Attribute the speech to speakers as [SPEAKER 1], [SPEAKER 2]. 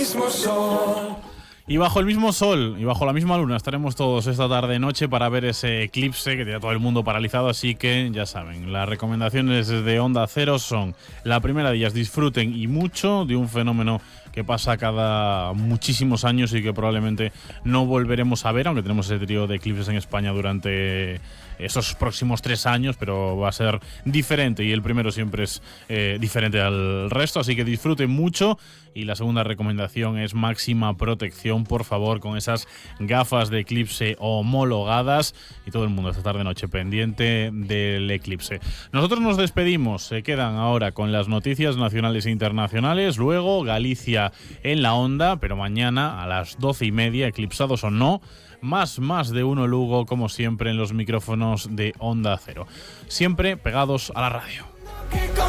[SPEAKER 1] Y bajo el mismo sol y bajo la misma luna estaremos todos esta tarde-noche para ver ese eclipse que tiene a todo el mundo paralizado, así que ya saben, las recomendaciones de Onda Cero son: la primera de ellas, disfruten y mucho de un fenómeno que pasa cada muchísimos años y que probablemente no volveremos a ver, aunque tenemos ese trío de eclipses en España durante esos próximos 3 años, pero va a ser diferente y el primero siempre es diferente al resto, así que disfruten mucho. Y la segunda recomendación es máxima protección, por favor, con esas gafas de eclipse homologadas, y todo el mundo esta tarde-noche pendiente del eclipse. Nosotros nos despedimos, se quedan ahora con las noticias nacionales e internacionales, luego Galicia en la onda, pero mañana a las 12:30, eclipsados o no, más de uno Lugo, como siempre, en los micrófonos de Onda Cero. Siempre pegados a la radio.